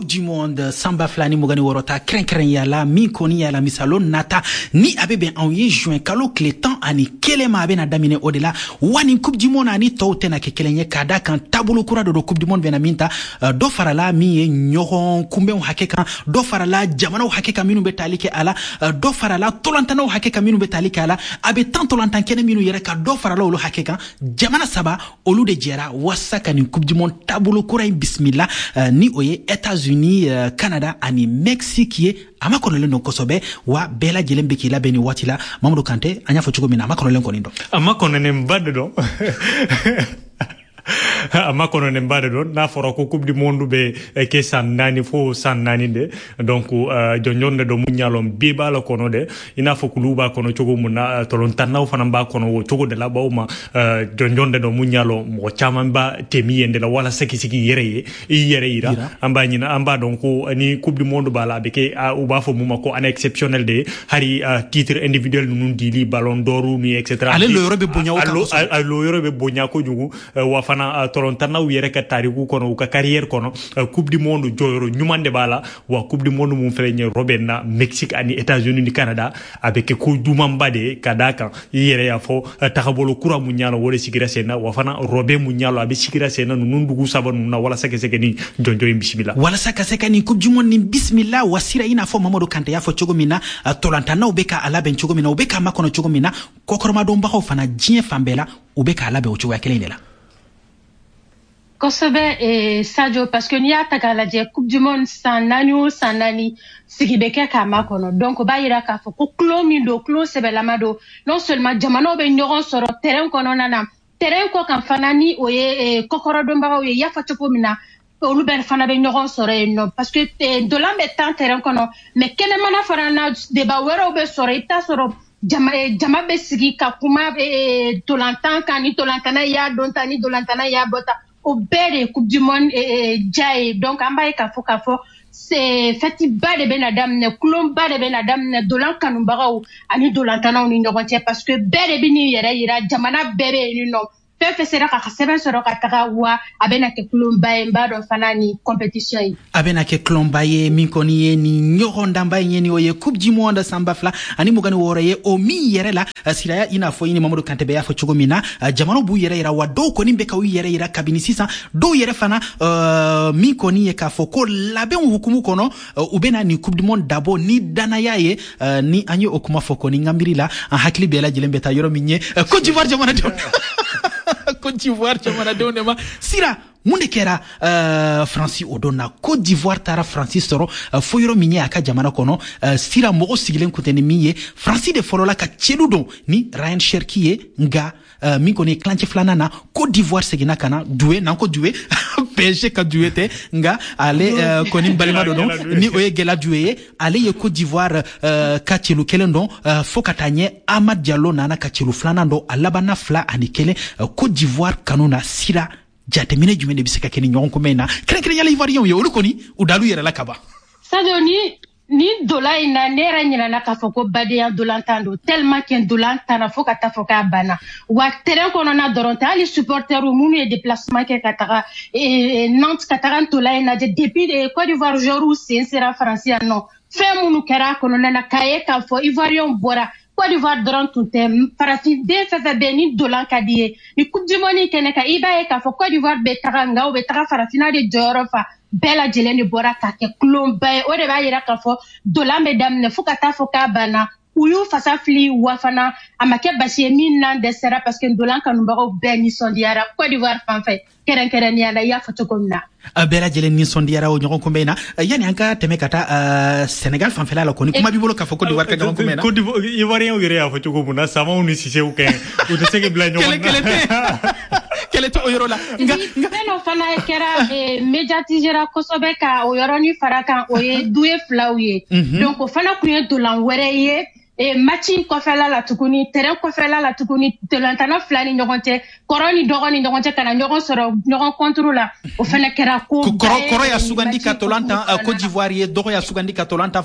du monde samba flani mugani worota kren yala min koni yala misalo nata ni abebe en juin kalo kletan ani kelema abena damine odela wani coupe du monde ani tawtena ke kelenye kada kan tabulu kura do coupe du monde bena minta do farala mi nyoron kumbe hakeka do farala jamana hakeka minu betalike ala do farala tolantana hakeka minu betalike ala abe tant tolantan kene minu yere ka do farala olu hakeka jamana saba olu de jera wasaka ni coupe du monde tabulu kura bismillah ni oye États-Unis Canada ani Mexique ye amakono leno kosobe wa bela jelembe kila beni watila Mamadou Kanté anya fochugo mina amakono len konindo amakono ne mbade do amakono ne mbade do na foro ko coupe du monde be ke sannani fo sannani de donc jonjonde do munyalom bibala kono de ina fo kuluba kono chogo muna tolon tannaw fana ba kono wo chogo de la bawma jonjonde do munyalo mo chamamba temiyende la wala seki yere ira amba nyina amba donc ni coupe du monde bala be ke uba fo muma ko an exceptionnel de hari titre individuel nun dili ballon d'or ni etc ale lo yorobe bonya lo yorobe bonya ko jugu wa fana tolontana yere ka tariku kono ka carrière kono coupe du monde joyoro nyumande bala wa coupe du monde mum ferenye robena Mexique ani États-Unis ni Canada avec ko dumambade kadaka yere ya fo takabolo kura munyalo wole sigira sena wa fana robe munyalo abi sigira sena nundugu sabanu na wala sake ni jonjo bismillah wala sake ni coupe du monde ni bismillah wasira ina fo Mamadou Kanté ya fo chogomina tolantana ubeka alabe chogomina ubeka makono chogomina kokorma domba ko fana jien fambela ubeka alabe ocho ya kelenela Kosobe Sadio parce que niya tagalaje coupe du monde sanani sigibeke kama kono donc ba yira ka fo ko klomi do klo sebe lamado non seulement jamano be nyoron soro terrain kono nana terrain ko kan fanani oye kokoro domba oye ya fa chopo mina olu ben fana be nyoron soro no parce que de la mettant terrain kono mais kene mana farana débat wero be soro ita soro jama be sigi ka kuma tolantan kani tolantana ya don tani dolantana ya bota au bel coupe du monde jai donc ambaye kafo c'est fati ba de benadam ne kulon ba de benadam ne dolan kanumbaga ani dolantana ni ndogonte parce que bere bini yere ira jamana bere ni no fe sera ka seben sera ka taga wa abena ke kulon ba mba do fanani compétition yi abena ke klomba ye minkoni ni nyoronda mba ni oye coupe du monde sambafla ani mugani woroye o mi yere la siraya ina fo ini Mamadou Kanté be ya fo chogomina jamano bu yere ira wa do ko nimbe ka wi yere ira kabini sisa do yere fana minkoni ye ka fo ko labe hukumu kono ubena ni coupe du monde dabo ni dana yaye ni anyo okuma fo ko ni ngambiri la hakli bela jelembe ta yoro minye Côte d'Ivoire jamana do Côte d'Ivoire jamana do nema sira munde kera Francis Odona Côte d'Ivoire tara Francis Soro foyoro minye aka jamana kono sira mogo sigilen kuteni miye Francis de folola ka cheludo ni Ryan Cherki nga mi kone clanche flanana Côte d'Ivoire segina kana doué nanko doué PSG ka doué te nga ale koni balima do ni oye gela doué ale ye Côte d'Ivoire ka chelu kelendo fokatanye Amad Diallo nana ka chelu flanando alabana fla anikele Côte d'Ivoire kanona sira jatemine jumene bisika keni nyon ko mena kren yala ivoirien yo olu koni udalu yere la kaba Sadio ni dola ina nera nyina na kafoko badia dolantando tellement qu'un dolantana foka tafoka bana wa terrain kono na doronta ali supporter ou munu e déplacement ke katara Nantes katara dola ina depuis Côte d'Ivoire joru sera français non fait munu kera kono na kaye ka fo ivoirien bora Côte d'Ivoire durant tout temps parati de fefe beni dolan kadie ni coupe du monde kene ka iba e ka fo Côte d'Ivoire be taranga o be tara farafina de jorofa bela jeleni bora ka ke klomba o de ba yira ka fo dolan be damne fuka ta foka bana uyu fasafli wafana amake basie minna de sera parce que dolan kanumbago beni sondiara Côte d'Ivoire fanfait keren ya la ya fotokomna bela jeleni sondiara o nyoko mbena yani anka temekata Sénégal fanfela la koni kuma bibolo ka fo Côte d'Ivoire ka nyoko mbena Côte d'Ivoire ivoirien o yere afo chokomuna sama uni sise o ken o de sege bla nyoko kele to oyoro la ngano fana kera médiatisera kosobe ka oyoroni faraka oye doué flauye donc fana kuye dolan were ye matching kofela la tukuni terrain kofela la tukuni telantana flani nyogonte koroni dogoni nyogonte kana nyogon soro nyogon contrôle o fana kera ko koro ya sugandi ka tolanta Côte d'Ivoire ye dogo ya sugandi ka tolanta